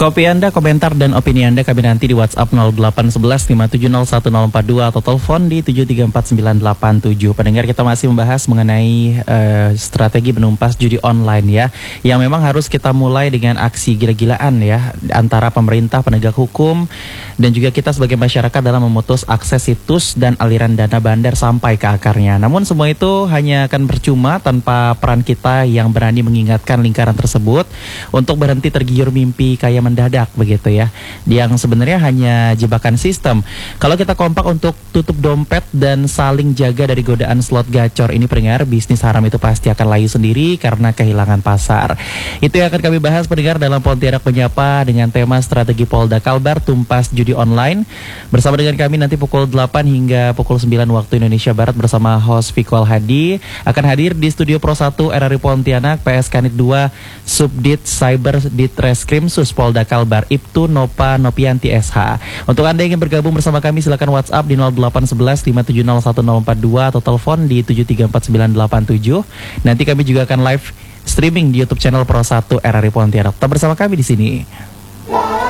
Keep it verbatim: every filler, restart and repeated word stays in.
Kopi Anda, komentar dan opini Anda kami nanti di WhatsApp nol delapan satu satu lima tujuh nol satu nol empat dua atau telepon di tujuh tiga empat sembilan delapan tujuh. Pendengar, kita masih membahas mengenai uh, strategi menumpas judi online ya, yang memang harus kita mulai dengan aksi gila-gilaan ya antara pemerintah, penegak hukum, dan juga kita sebagai masyarakat dalam memutus akses situs dan aliran dana bandar sampai ke akarnya. Namun semua itu hanya akan percuma tanpa peran kita yang berani mengingatkan lingkaran tersebut untuk berhenti tergiur mimpi kaya mendadak begitu ya, yang sebenarnya hanya jebakan sistem. Kalau kita kompak untuk tutup dompet dan saling jaga dari godaan slot gacor ini, pendengar, bisnis haram itu pasti akan layu sendiri karena kehilangan pasar. Itu yang akan kami bahas, pendengar, dalam Pontianak Menyapa dengan tema strategi Polda Kalbar tumpas judi online. Bersama dengan kami nanti pukul delapan hingga pukul sembilan waktu Indonesia Barat bersama host Fikol Hadi. Akan hadir di studio Pro satu R R I Pontianak, P S Kanit dua Subdit Cyber Ditreskrim Sus Polda Kalbar, Ibtu Nopa Nopianti S H. Untuk Anda yang ingin bergabung bersama kami, silakan WhatsApp di nol delapan satu satu lima tujuh nol satu nol empat dua atau telepon di tujuh tiga empat sembilan delapan tujuh. Nanti kami juga akan live streaming di YouTube channel Pro satu R R I Pontianak. Tetap bersama kami di sini.